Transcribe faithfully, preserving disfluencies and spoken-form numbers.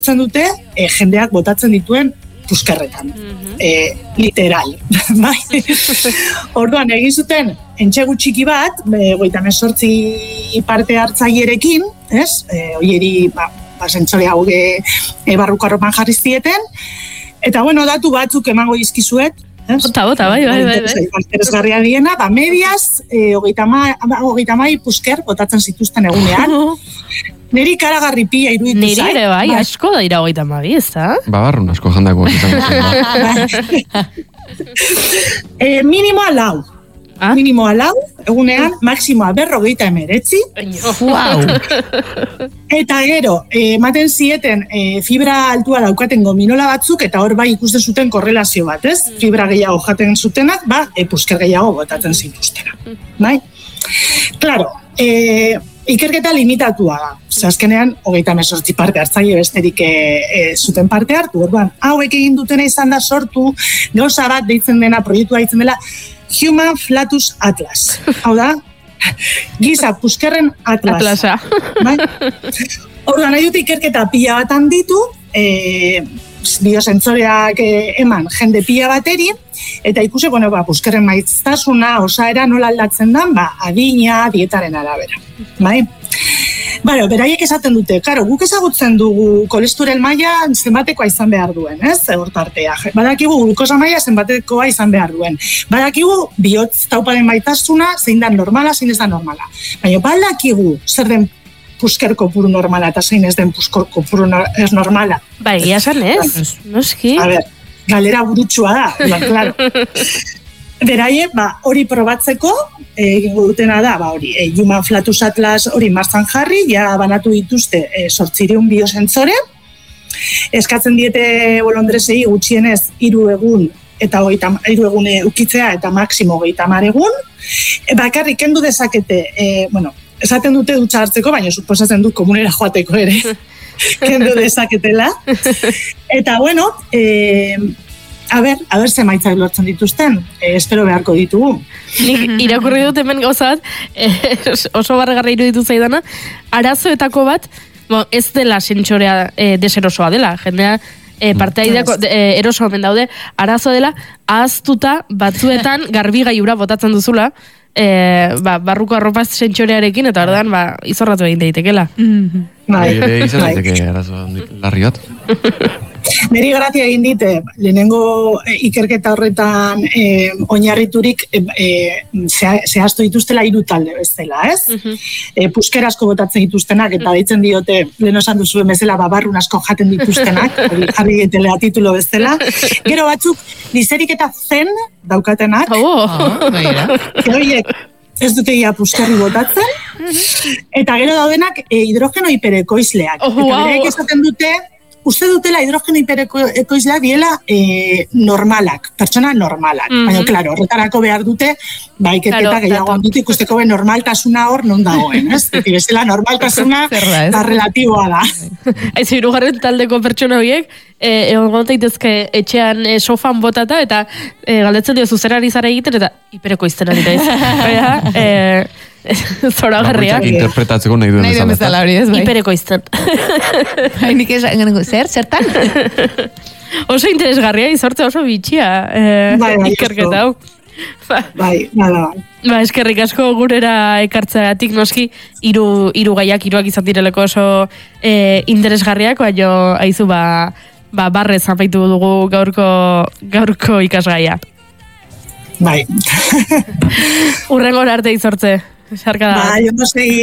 dute e, jendeak botatzen dituen puskerretan. Mm-hmm. E, literal. Bai? Orduan, egin zuten, entxegu txiki bat, goita mesortzi parte hartzailerekin, ez? E, oieri, ba, ba sentsore hau e, e, barruko arropan jarri zieten, eta bueno, datu batzuk emango dizkizuet, Bota, bota, bai, bai, bai. Interesgarria diena, ba, mediaz, e, hogeita mai pusker botatzen zituzten egunean. Neri karagarri pila iruditu zait. Neri ere bai, ba. Asko da ira hogeita mabi, ez da? Babarrun asko jandako. e, minimoa lau. Ah? Minimoa lau, egunean, maksimoa berrogeita emeretzi. Wow. Eta gero, ematen eh, zieten eh, fibra altua daukaten gominola batzuk, eta hor bai ikusten zuten korrelazio bat, ez? Fibra gehiago jaten zutenak, ba, e, pusker gehiago botatzen zituztenak. Bai? Claro, eh, ikerketa limitatua da. Azkenean, hogeita mesortzi parte hartzaile besterik e, e, zuten parte hartu. Orduan, hauek egin dutena izan da sortu, gauza bat deitzen dena, proiektua deitzen dela, Human Flatus Atlas. Hau da, giza puskerren atlasa. Atlasa. Bai? Orduan, nahi dute ikerketa pila bat handitu, e, biosentzoreak e, eman jende pila bateri, eta ikusi, bueno, ba, puskerren maiztasuna, osaera nola aldatzen den, ba, adina, dietaren arabera. Bai? Bueno, beraiek esaten dute, karo, guk ezagutzen dugu kolesterol maila zenbatekoa izan behar duen, ez? Hortartea. Badakigu glukosa maila zenbatekoa izan behar duen. Badakigu bihotz tauparen maitasuna zein da normala, zein ez da normala. Baina badakigu zer den pusker kopuru normala eta zein ez den pusker kopuru ez normala. Bai, ia esan ez? Noski. A ber, galera burutsua da, ba, claro. Beraie, ba, hori probatzeko, egingo dutena da, ba, hori, e, Human Flatus Atlas hori martzan jarri, ja banatu dituzte e, sortzireun biosentzore, eskatzen diete bolondresei gutxienez hiru egun eta hogeita hiru egun ukitzea eta maksimo hogeita hamar egun, e, bakarrik kendu dezakete, e, bueno, esaten dute dutxa hartzeko, baina suposatzen dut komunera joateko ere, kendu dezaketela. Eta, bueno, e, A ber, a ber ze maitzak lortzen dituzten, e, espero beharko ditugu. Nik irakurri dut hemen gauzat, e, oso barregarra iruditu zaidana, arazoetako bat, bo, ez dela sentsorea e, deserosoa dela, jendea e, parteideako e, eroso omen daude, arazo dela, ahaztuta batzuetan garbigaiura botatzen duzula, e, ba, barruko arropaz sentsorearekin, eta ordan ba, izorratu egin daitekela. Mm-hmm. Bai, ere izan daiteke arazo larri bat. Neri grazia egin dite, lehenengo ikerketa horretan eh, oinarriturik eh, eh, zehaztu dituztela hiru talde bezala, ez? Uh-huh. E, pusker asko botatzen dituztenak, eta deitzen diote, lehen osan duzuen bezala, babarrun asko jaten dituztenak, jarri ditela titulo bezala. Gero batzuk, lizerik eta zen daukatenak. Oh, oh, Horiek ez dute ia puskerri botatzen. Eta gero daudenak eh, hidrogeno hiperekoizleak. Oh, eta wow. bereik esaten dute, uste dutela hidrogeno hiperekoizleak diela e, normalak, pertsona normalak. Mm-hmm. Baina, klaro, horretarako behar dute, ba, ikerketa claro, gehiago dut ikusteko be normaltasuna hor non dagoen, ez? Beti bezala normaltasuna da relatiboa da. Aizu, hirugarren taldeko pertsona horiek, eh, egon daitezke etxean eh, sofan botata, eta eh, galdetzen dio zuzerari zara egiten, eta hiperekoizten ari daiz. Baina, eh, zora garria. Interpretatzeko nahi duen bezala. Nahi duen bezala hori ez, bai. Hipereko izten. Hainik esan, zer, zertan? Oso interesgarria, izortze oso bitxia. Eh, bai, bai, ikerketa hau. Bai, bai, bai. Ba, eskerrik asko gurera ekartzeagatik noski, hiru hiru gaiak, hiruak izan direleko oso eh, interesgarriak, baina aizu ba, ba barrez apaitu dugu gaurko, gaurko ikasgaia. Bai. Urrengora arte izortze. Sarkada. Bai, ondo segi.